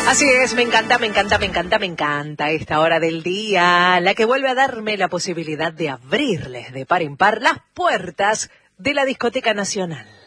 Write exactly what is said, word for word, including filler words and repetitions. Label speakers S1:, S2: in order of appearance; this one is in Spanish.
S1: Así es, me encanta, me encanta, me encanta, me encanta esta hora del día, la que vuelve a darme la posibilidad de abrirles de par en par las puertas de la Discoteca Nacional.